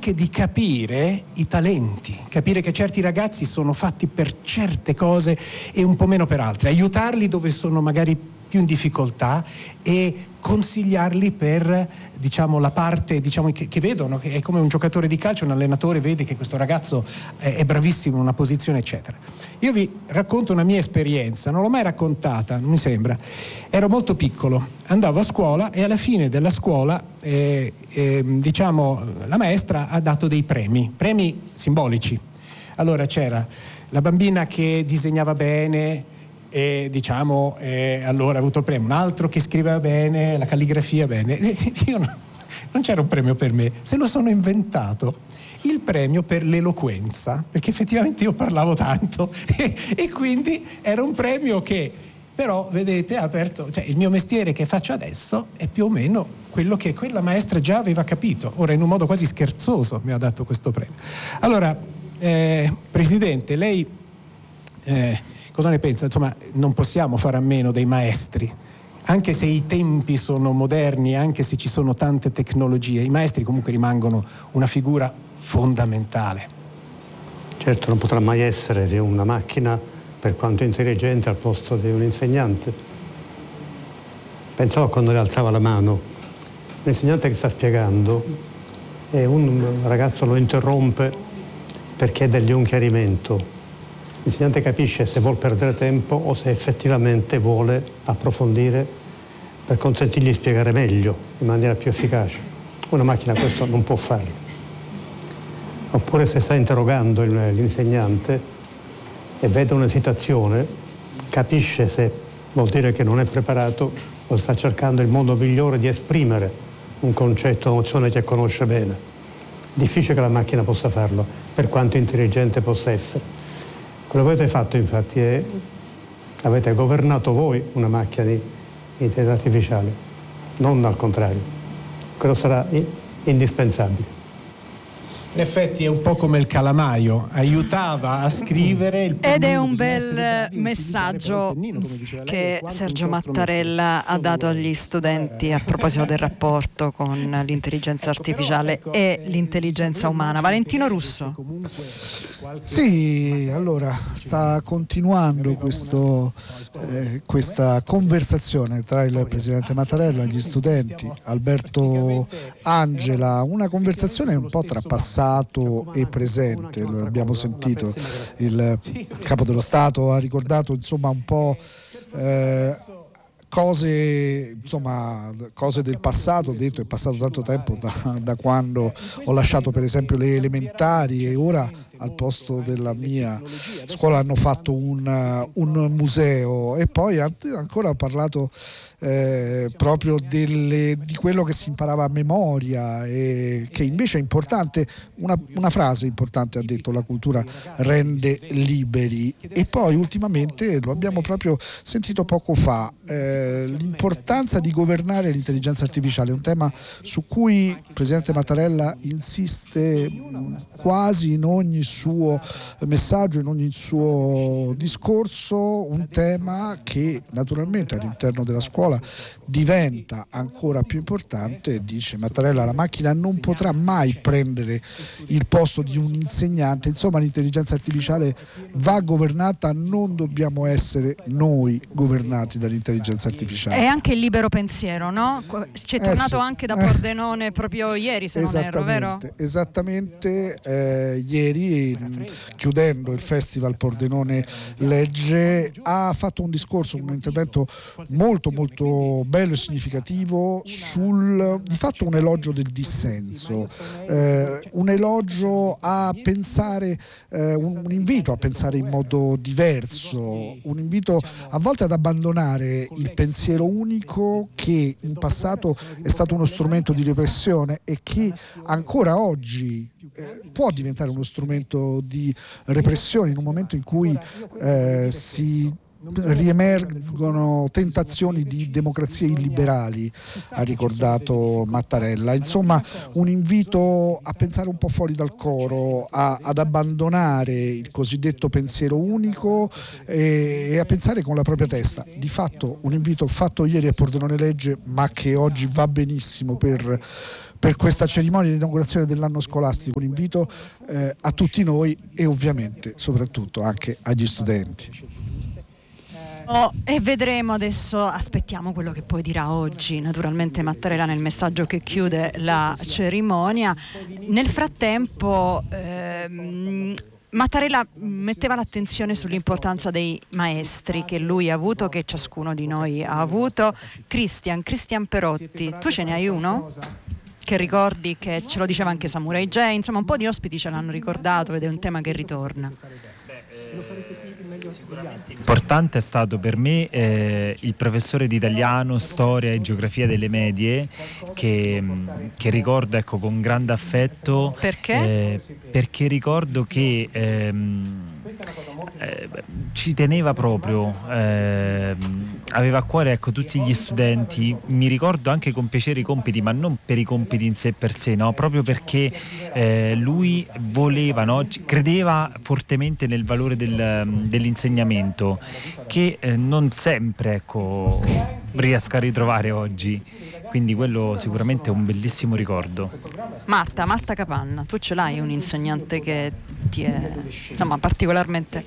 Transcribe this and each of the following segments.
anche di capire i talenti, capire che certi ragazzi sono fatti per certe cose e un po' meno per altre, aiutarli dove sono magari più in difficoltà e consigliarli per, diciamo, la parte, diciamo, che vedono, che è come un giocatore di calcio, un allenatore vede che questo ragazzo è bravissimo in una posizione, eccetera. Io vi racconto una mia esperienza, non l'ho mai raccontata, non mi sembra. Ero molto piccolo, andavo a scuola e alla fine della scuola diciamo, la maestra ha dato dei premi simbolici. Allora c'era la bambina che disegnava bene, e diciamo allora ha avuto il premio, un altro che scriveva bene, la calligrafia bene. Io non c'era un premio per me, se lo sono inventato, il premio per l'eloquenza, perché effettivamente io parlavo tanto e quindi era un premio che però, vedete, ha aperto, cioè il mio mestiere che faccio adesso è più o meno quello che quella maestra già aveva capito. Ora, in un modo quasi scherzoso mi ha dato questo premio. Allora, Presidente, lei cosa ne pensa? Insomma, non possiamo fare a meno dei maestri, anche se i tempi sono moderni, anche se ci sono tante tecnologie, i maestri comunque rimangono una figura fondamentale. Certo, non potrà mai essere una macchina, per quanto intelligente, al posto di un insegnante. Pensavo quando le alzava la mano, l'insegnante che sta spiegando e un ragazzo lo interrompe per chiedergli un chiarimento. L'insegnante capisce se vuol perdere tempo o se effettivamente vuole approfondire per consentirgli di spiegare meglio, in maniera più efficace. Una macchina questo non può farlo. Oppure se sta interrogando l'insegnante e vede un'esitazione, capisce se vuol dire che non è preparato o sta cercando il modo migliore di esprimere un concetto, un'emozione che conosce bene. Difficile che la macchina possa farlo, per quanto intelligente possa essere. Quello che avete fatto infatti è avete governato voi una macchina di intelligenza artificiale, non al contrario. Quello sarà indispensabile. In effetti è un po' come il calamaio, aiutava a scrivere il ed è un bel messaggio che Sergio Mattarella ha dato agli studenti a proposito del rapporto con l'intelligenza artificiale e l'intelligenza umana. Valentino Russo. Sì, allora sta continuando questa conversazione tra il presidente Mattarella e gli studenti, Alberto Angela, una conversazione un po' tra passato e presente. Lo abbiamo sentito, il capo dello Stato ha ricordato insomma un po' cose del passato. Ho detto è passato tanto tempo da quando ho lasciato per esempio le elementari e ora al posto della mia scuola hanno fatto un museo, e poi ancora ho parlato proprio di quello che si imparava a memoria e che invece è importante. Una frase importante ha detto: la cultura rende liberi. E poi ultimamente lo abbiamo proprio sentito poco fa, l'importanza di governare l'intelligenza artificiale, un tema su cui il presidente Mattarella insiste quasi in ogni suo messaggio, in ogni suo discorso, un tema che naturalmente all'interno della scuola diventa ancora più importante. Dice Mattarella: la macchina non potrà mai prendere il posto di un insegnante. Insomma, l'intelligenza artificiale va governata, non dobbiamo essere noi governati dall'intelligenza artificiale. E anche il libero pensiero, no? Ci è tornato anche da Pordenone proprio ieri, se non erro, vero? Esattamente, ieri, chiudendo il Festival Pordenone Legge, ha fatto un discorso, un intervento molto molto bello e significativo di fatto un elogio del dissenso, un elogio a pensare, un invito a pensare in modo diverso, un invito a volte ad abbandonare il pensiero unico che in passato è stato uno strumento di repressione e che ancora oggi può diventare uno strumento di repressione in un momento in cui si riemergono tentazioni di democrazie illiberali, ha ricordato Mattarella. Insomma, un invito a pensare un po' fuori dal coro, ad abbandonare il cosiddetto pensiero unico e a pensare con la propria testa. Di fatto un invito fatto ieri a Pordenone Legge, ma che oggi va benissimo per per questa cerimonia di inaugurazione dell'anno scolastico. Un invito a tutti noi e ovviamente soprattutto anche agli studenti. E vedremo adesso, aspettiamo quello che poi dirà oggi naturalmente Mattarella nel messaggio che chiude la cerimonia. Nel frattempo Mattarella metteva l'attenzione sull'importanza dei maestri che lui ha avuto, che ciascuno di noi ha avuto. Cristian Perotti, tu ce ne hai uno? Che ricordi, che ce lo diceva anche Samurai J, insomma un po' di ospiti ce l'hanno ricordato ed è un tema che ritorna. Sicuramente importante è stato per me il professore di italiano, storia e geografia delle medie che ricordo, ecco, con grande affetto. Perché? Perché ricordo che ci teneva proprio, aveva a cuore, ecco, tutti gli studenti. Mi ricordo anche con piacere i compiti, ma non per i compiti in sé per sé, no? Proprio perché lui voleva, no? Credeva fortemente nel valore dell'insegnamento, che non sempre, ecco, riesco a ritrovare oggi. Quindi quello sicuramente è un bellissimo ricordo. Marta Capanna, tu ce l'hai un insegnante che ti è, insomma, particolarmente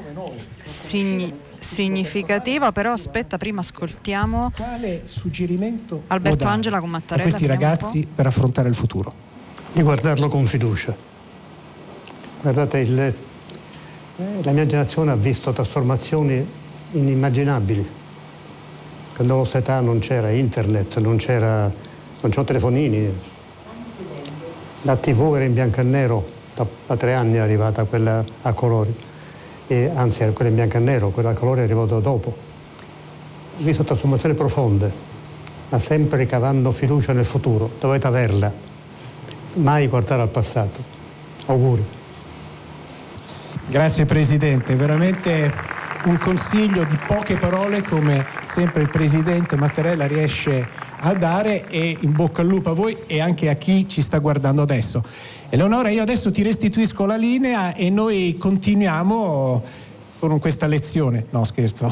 significativo? Però aspetta, prima ascoltiamo quale suggerimento Alberto Angela con Mattarella a questi ragazzi per affrontare il futuro? Di guardarlo con fiducia. Guardate, la mia generazione ha visto trasformazioni inimmaginabili. Quando alla nostra età non c'era internet, non c'erano telefonini. La TV era in bianco e nero, da 3 anni è arrivata quella a colori. E anzi, era quella in bianco e nero, quella a colori è arrivata dopo. Ho visto trasformazioni profonde, ma sempre ricavando fiducia nel futuro. Dovete averla, mai guardare al passato. Auguri. Grazie Presidente, veramente un consiglio di poche parole come sempre il Presidente Mattarella riesce a dare, e in bocca al lupo a voi e anche a chi ci sta guardando adesso. Eleonora, io adesso ti restituisco la linea e noi continuiamo con questa lezione. No, scherzo.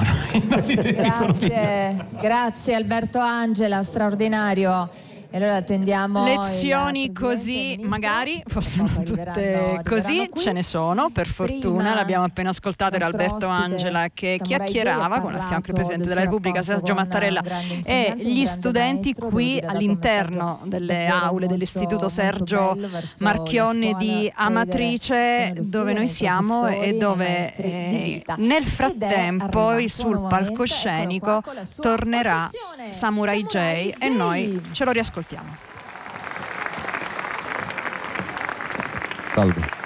Grazie Alberto Angela, straordinario. E allora attendiamo lezioni così, magari fossero tutte così, ce ne sono, per fortuna. L'abbiamo appena ascoltato, era Alberto Angela che chiacchierava con a fianco il Presidente della Repubblica Sergio Mattarella e gli studenti qui all'interno delle aule dell'Istituto Sergio Marchionne di Amatrice, dove noi siamo e dove nel frattempo sul palcoscenico tornerà Samurai J e noi ce lo riascoltiamo. Salve.